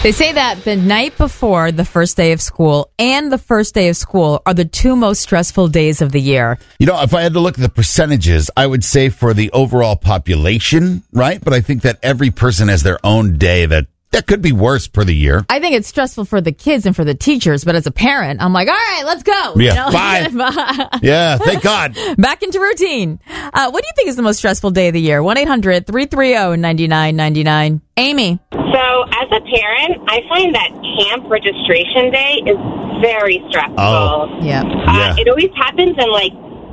They say that the night before the first day of school and the first day of school are the two most stressful days of the year. You know, if I had to look at the percentages, I would say for the overall population, right? But I think that every person has their own day that could be worse per the year. I think it's stressful for the kids and for the teachers, but as a parent, I'm like, all right, let's go. Yeah, bye. Yeah, thank God. Back into routine. What do you think is the most stressful day of the year? 1-800-330-9999. Amy. So, as a parent, I find that camp registration day is very stressful. Oh, yeah. It always happens in, like,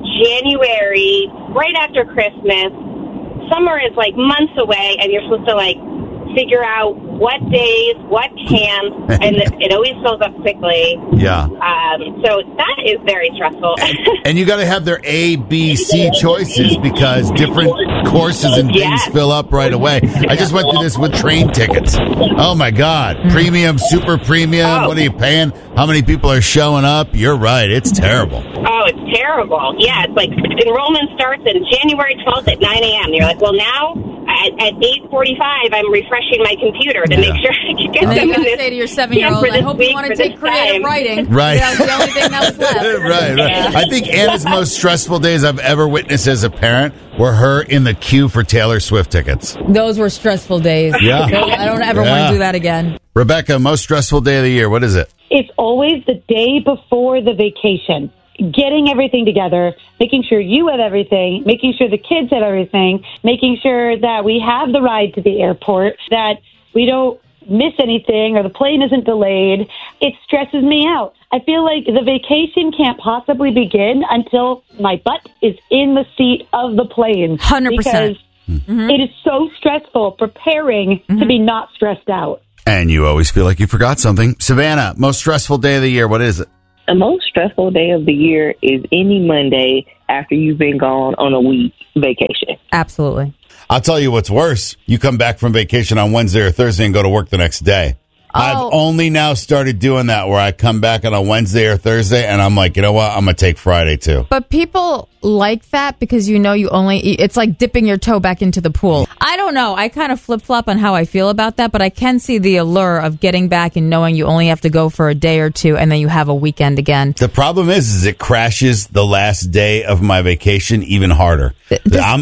January, right after Christmas. Summer is, like, months away, and you're supposed to, like, figure out what days, what camps, and it always fills up quickly. Yeah. So that is very stressful. And you got to have their A, B, C choices because different courses and things fill up right away. I just went through this with train tickets. Oh, my God. Premium, super premium. Oh. What are you paying? How many people are showing up? You're right. It's terrible. Oh, it's terrible. Yeah, it's like enrollment starts on January 12th at 9 a.m. You're like, well, now at 8:45, I'm refreshing my computer to make sure I can get them. And then you got to say to your 7-year-old, I hope you want to take creative writing. Right. That's the only thing that was left. Right. Yeah. I think Anna's most stressful days I've ever witnessed as a parent were her in the queue for Taylor Swift tickets. Those were stressful days. Yeah. I don't ever want to do that again. Rebecca, most stressful day of the year. What is it? It's always the day before the vacation. Getting everything together, making sure you have everything, making sure the kids have everything, making sure that we have the ride to the airport, that we don't miss anything or the plane isn't delayed. It stresses me out. I feel like the vacation can't possibly begin until my butt is in the seat of the plane. 100%. Because it is so stressful preparing to be not stressed out. And you always feel like you forgot something. Savannah, most stressful day of the year. What is it? The most stressful day of the year is any Monday after you've been gone on a week vacation. Absolutely. I'll tell you what's worse. You come back from vacation on Wednesday or Thursday and go to work the next day. I've only now started doing that where I come back on a Wednesday or Thursday and I'm like, you know what? I'm going to take Friday too. But people like that because you only eat. It's like dipping your toe back into the pool. I don't know. I kind of flip-flop on how I feel about that, but I can see the allure of getting back and knowing you only have to go for a day or two and then you have a weekend again. The problem is it crashes the last day of my vacation even harder. My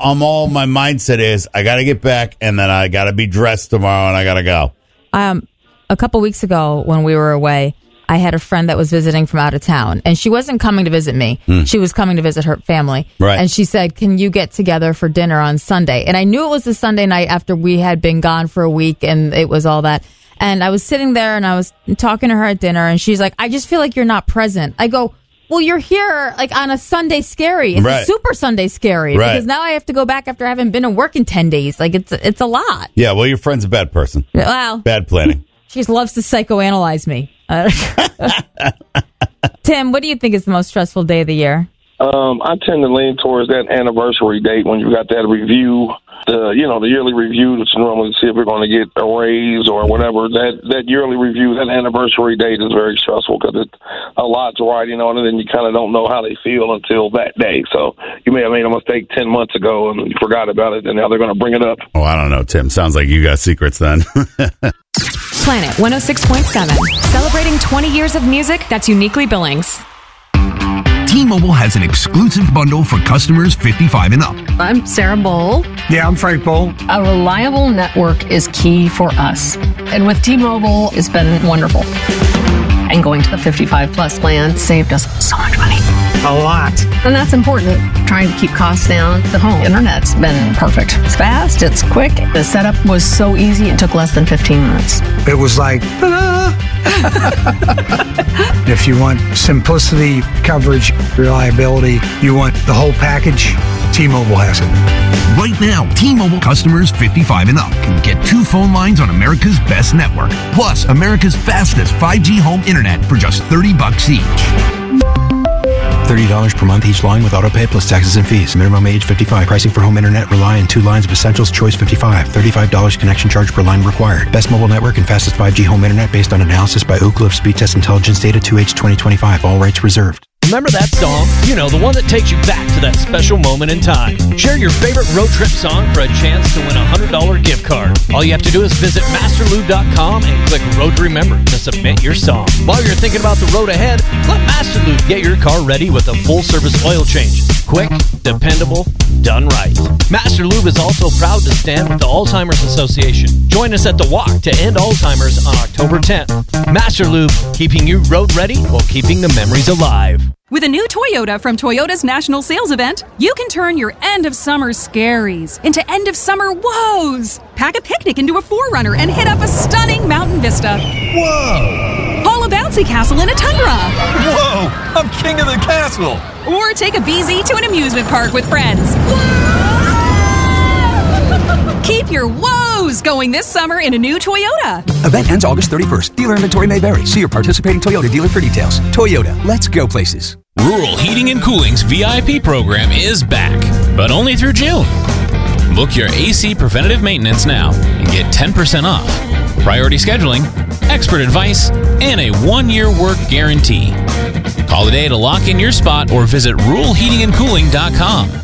mindset is I got to get back and then I got to be dressed tomorrow and I got to go. A couple weeks ago when we were away, I had a friend that was visiting from out of town, and she wasn't coming to visit me. She was coming to visit her family. Right. And she said, can you get together for dinner on Sunday? And I knew it was the Sunday night after we had been gone for a week, and it was all that. And I was sitting there, and I was talking to her at dinner, and she's like, I just feel like you're not present. I go, well, you're here like on a Sunday scary. It's a super Sunday scary because now I have to go back after I haven't been to work in 10 days. Like, it's a lot. Yeah, well, your friend's a bad person. Well, bad planning. She just loves to psychoanalyze me. Tim, what do you think is the most stressful day of the year? I tend to lean towards that anniversary date when you've got that review, the yearly review that's normally to see if we're going to get a raise or whatever. That yearly review, that anniversary date is very stressful because it's a lot's riding on it, and you kind of don't know how they feel until that day. So you may have made a mistake 10 months ago and you forgot about it, and now they're going to bring it up. Oh, I don't know, Tim. Sounds like you got secrets then. Planet 106.7. Celebrating 20 years of music that's uniquely Billings. T-Mobile has an exclusive bundle for customers 55 and up. I'm Sarah Bowl. Yeah, I'm Frank Bowl. A reliable network is key for us. And with T-Mobile, it's been wonderful. And going to the 55 plus plan saved us so much money. A lot. And that's important. Trying to keep costs down. The home internet's been perfect. It's fast, it's quick. The setup was so easy, it took less than 15 minutes. It was like, ta-da! If you want simplicity, coverage, reliability, you want the whole package, T-Mobile has it. Right now, T-Mobile customers 55 and up can get 2 phone lines on America's best network, plus America's fastest 5G home internet for just $30 each. $30 per month each line with autopay plus taxes and fees. Minimum age 55. Pricing for home internet rely on 2 lines of Essentials Choice 55. $35 connection charge per line required. Best mobile network and fastest 5G home internet based on analysis by Ookla of Speed Test Intelligence Data 2H 2025. All rights reserved. Remember that song? You know, the one that takes you back to that special moment in time. Share your favorite road trip song for a chance to win a $100 gift card. All you have to do is visit masterlube.com and click Road to Remember to submit your song. While you're thinking about the road ahead, let Masterlube get your car ready with a full-service oil change. Quick, dependable, done right. Masterlube is also proud to stand with the Alzheimer's Association. Join us at the Walk to End Alzheimer's on October 10th. Masterlube, keeping you road ready while keeping the memories alive. With a new Toyota from Toyota's National Sales Event, you can turn your end-of-summer scaries into end-of-summer woes. Pack a picnic into a 4Runner and hit up a stunning mountain vista. Whoa! Haul a bouncy castle in a Tundra. Whoa! I'm king of the castle! Or take a BZ to an amusement park with friends. Keep your woes going this summer in a new Toyota. Event ends August 31st. Dealer inventory may vary. See your participating Toyota dealer for details. Toyota, let's go places. Rural Heating and Cooling's VIP program is back, but only through June. Book your AC preventative maintenance now and get 10% off, priority scheduling, expert advice, and a 1-year work guarantee. Call today to lock in your spot or visit ruralheatingandcooling.com.